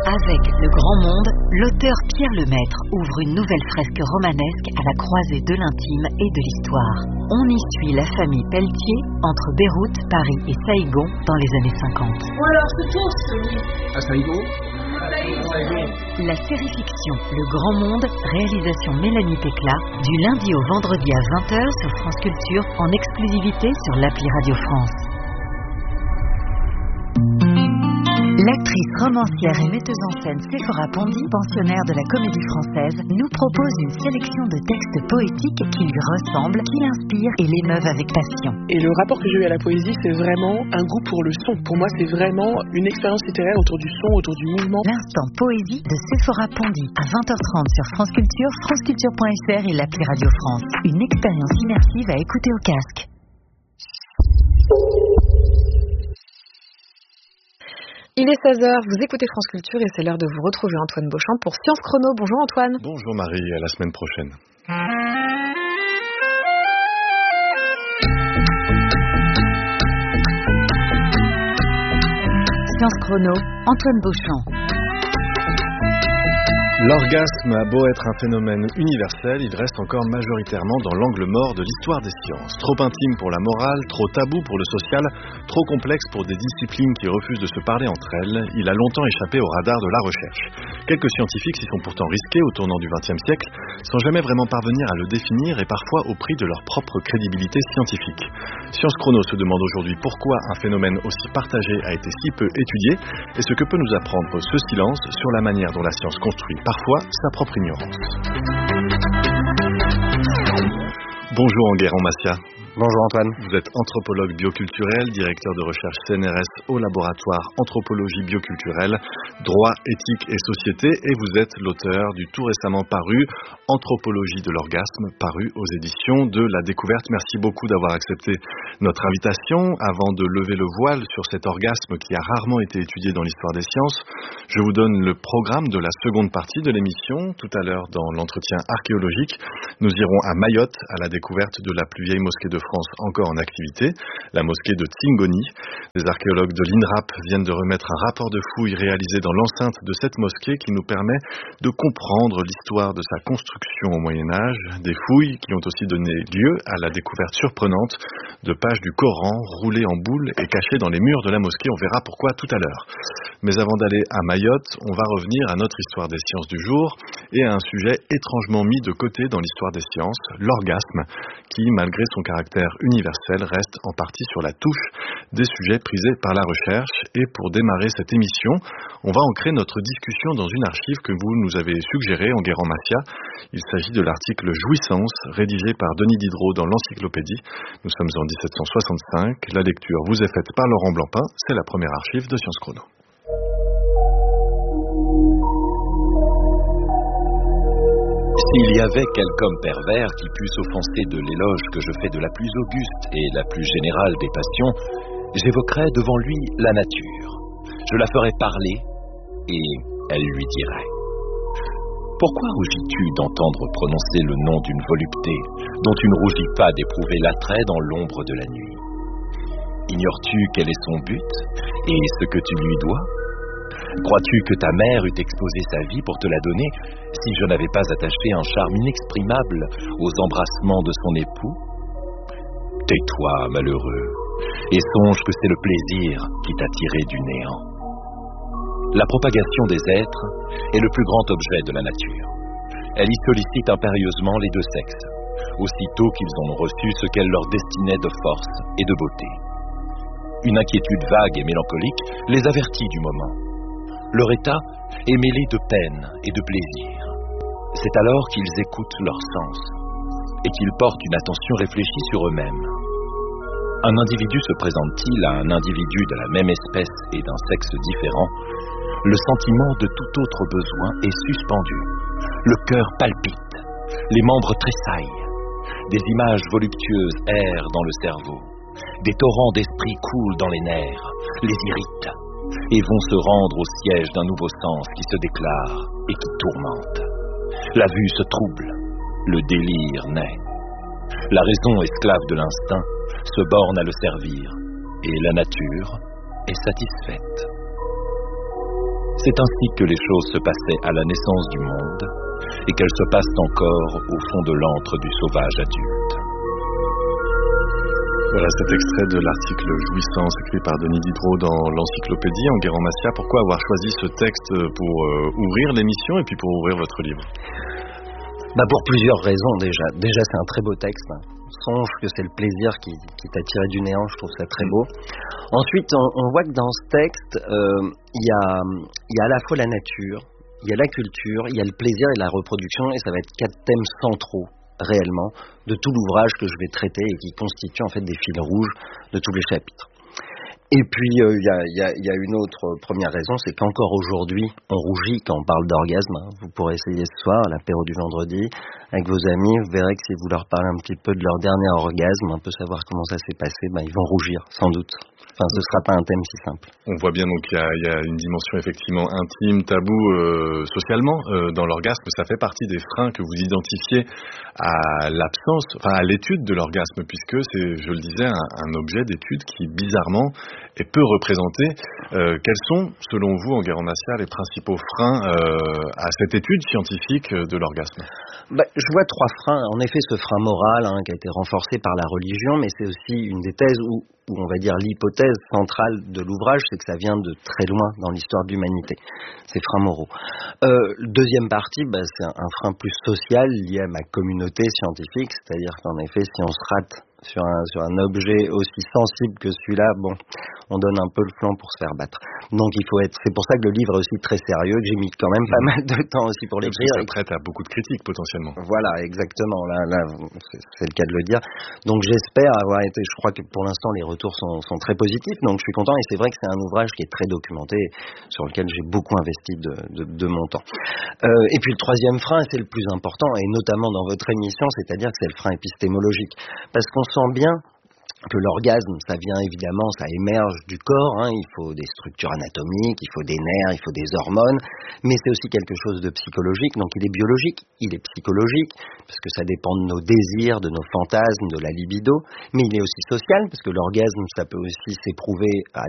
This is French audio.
Avec Le Grand Monde, l'auteur Pierre Lemaitre ouvre une nouvelle fresque romanesque à la croisée de l'intime et de l'histoire. On y suit la famille Pelletier entre Beyrouth, Paris et Saïgon dans les années 50. Alors, c'est toi, celui à Saïgon. La série fiction Le Grand Monde, réalisation Mélanie Péclat, du lundi au vendredi à 20h sur France Culture, en exclusivité sur l'appli Radio France. L'actrice romancière et metteuse en scène Séphora Pondy, pensionnaire de la Comédie Française, nous propose une sélection de textes poétiques qui lui ressemblent, qui l'inspirent et l'émeuvent avec passion. Et le rapport que j'ai eu à la poésie, c'est vraiment un goût pour le son. Pour moi, c'est vraiment une expérience littéraire autour du son, autour du mouvement. L'instant poésie de Séphora Pondy, à 20h30 sur France Culture, franceculture.fr et l'appli Radio France. Une expérience immersive à écouter au casque. Il est 16h, vous écoutez France Culture et c'est l'heure de vous retrouver Antoine Beauchamp pour Science Chrono. Bonjour Antoine. Bonjour Marie, à la semaine prochaine. Science Chrono, Antoine Beauchamp. L'orgasme a beau être un phénomène universel, il reste encore majoritairement dans l'angle mort de l'histoire des sciences. Trop intime pour la morale, trop tabou pour le social, trop complexe pour des disciplines qui refusent de se parler entre elles, il a longtemps échappé au radar de la recherche. Quelques scientifiques s'y sont pourtant risqués au tournant du XXe siècle, sans jamais vraiment parvenir à le définir et parfois au prix de leur propre crédibilité scientifique. Science Chrono se demande aujourd'hui pourquoi un phénomène aussi partagé a été si peu étudié et ce que peut nous apprendre ce silence sur la manière dont la science construit parfois sa propre ignorance. Bonjour Enguerrand Macia. Bonjour Antoine. Vous êtes anthropologue bioculturel, directeur de recherche CNRS au laboratoire Anthropologie bioculturelle, droit, éthique et société, et vous êtes l'auteur du tout récemment paru Anthropologie de l'orgasme, paru aux éditions de La Découverte. Merci beaucoup d'avoir accepté notre invitation. Avant de lever le voile sur cet orgasme qui a rarement été étudié dans l'histoire des sciences, je vous donne le programme de la seconde partie de l'émission. Tout à l'heure, dans l'entretien archéologique, nous irons à Mayotte, à la découverte de la plus vieille mosquée de France encore en activité, la mosquée de Tingoni. Les archéologues de l'INRAP viennent de remettre un rapport de fouilles réalisé dans l'enceinte de cette mosquée qui nous permet de comprendre l'histoire de sa construction au Moyen-Âge, des fouilles qui ont aussi donné lieu à la découverte surprenante de pages du Coran roulées en boule et cachées dans les murs de la mosquée. On verra pourquoi tout à l'heure. Mais avant d'aller à Mayotte, on va revenir à notre histoire des sciences du jour et à un sujet étrangement mis de côté dans l'histoire des sciences, l'orgasme, qui, malgré son caractère universel, reste en partie sur la touche des sujets prisés par la recherche. Et pour démarrer cette émission, on va ancrer notre discussion dans une archive que vous nous avez suggérée, Enguerrand Macia. Il s'agit de l'article Jouissance, rédigé par Denis Diderot dans l'Encyclopédie. Nous sommes en 1765. La lecture vous est faite par Laurent Blancpain. C'est la première archive de Science Chrono. S'il y avait quelque homme pervers qui pût s'offenser de l'éloge que je fais de la plus auguste et la plus générale des passions, j'évoquerais devant lui la nature. Je la ferais parler et elle lui dirait: pourquoi rougis-tu d'entendre prononcer le nom d'une volupté dont tu ne rougis pas d'éprouver l'attrait dans l'ombre de la nuit? Ignores-tu quel est son but et ce que tu lui dois? Crois-tu que ta mère eût exposé sa vie pour te la donner si je n'avais pas attaché un charme inexprimable aux embrassements de son époux? Tais-toi, malheureux, et songe que c'est le plaisir qui t'a tiré du néant. La propagation des êtres est le plus grand objet de la nature. Elle y sollicite impérieusement les deux sexes, aussitôt qu'ils en ont reçu ce qu'elle leur destinait de force et de beauté. Une inquiétude vague et mélancolique les avertit du moment. Leur état est mêlé de peine et de plaisir. C'est alors qu'ils écoutent leur sens et qu'ils portent une attention réfléchie sur eux-mêmes. Un individu se présente-t-il à un individu de la même espèce et d'un sexe différent, le sentiment de tout autre besoin est suspendu. Le cœur palpite, les membres tressaillent, des images voluptueuses errent dans le cerveau, des torrents d'esprit coulent dans les nerfs, les irritent, et vont se rendre au siège d'un nouveau sens qui se déclare et qui tourmente. La vue se trouble, le délire naît. La raison, esclave de l'instinct, se borne à le servir, et la nature est satisfaite. C'est ainsi que les choses se passaient à la naissance du monde et qu'elles se passent encore au fond de l'antre du sauvage adulte. Voilà cet extrait de l'article Jouissance écrit par Denis Diderot dans l'encyclopédie Enguerrand-Macias. Pourquoi avoir choisi ce texte pour ouvrir l'émission et puis pour ouvrir votre livre ? Pour plusieurs raisons déjà. Déjà, c'est un très beau texte. Songe que c'est le plaisir qui t'a tiré du néant, je trouve ça très beau. Ensuite, on voit que dans ce texte, il y a à la fois la nature, il y a la culture, il y a le plaisir et la reproduction, et ça va être 4 thèmes centraux réellement de tout l'ouvrage que je vais traiter et qui constituent en fait des fils rouges de tous les chapitres. Et puis il y a une autre première raison, c'est qu'encore aujourd'hui on rougit quand on parle d'orgasme. Vous pourrez essayer ce soir à l'apéro du vendredi avec vos amis, vous verrez que si vous leur parlez un petit peu de leur dernier orgasme, un peu savoir comment ça s'est passé, ils vont rougir sans doute. Enfin, ce ne sera pas un thème si simple. On voit bien donc il y a une dimension effectivement intime, tabou socialement dans l'orgasme. Ça fait partie des freins que vous identifiez à l'absence, à l'étude de l'orgasme, puisque c'est, je le disais, un objet d'étude qui bizarrement est peu représenté. Quels sont, selon vous, Enguerrand-Macias, les principaux freins à cette étude scientifique de l'orgasme ? Je vois 3 freins. En effet, ce frein moral qui a été renforcé par la religion, mais c'est aussi une des thèses où on va dire l'hypothèse centrale de l'ouvrage, c'est que ça vient de très loin dans l'histoire de l'humanité, ces freins moraux. Deuxième partie, c'est un frein plus social lié à ma communauté scientifique, c'est-à-dire qu'en effet, si on se rate sur un objet aussi sensible que celui-là, on donne un peu le flanc pour se faire battre. Donc c'est pour ça que le livre est aussi très sérieux, que j'ai mis quand même pas mal de temps aussi pour l'écrire. Ça prête à beaucoup de critiques potentiellement. Voilà, exactement, là c'est le cas de le dire. Donc j'espère avoir été, je crois que pour l'instant les retours sont très positifs, donc je suis content, et c'est vrai que c'est un ouvrage qui est très documenté, sur lequel j'ai beaucoup investi de mon temps. Et puis le troisième frein, c'est le plus important, et notamment dans votre émission, c'est-à-dire que c'est le frein épistémologique. Parce qu'on sent bien que l'orgasme, ça vient évidemment, ça émerge du corps, il faut des structures anatomiques, il faut des nerfs, il faut des hormones, mais c'est aussi quelque chose de psychologique, donc il est biologique, il est psychologique, parce que ça dépend de nos désirs, de nos fantasmes, de la libido, mais il est aussi social, parce que l'orgasme, ça peut aussi s'éprouver à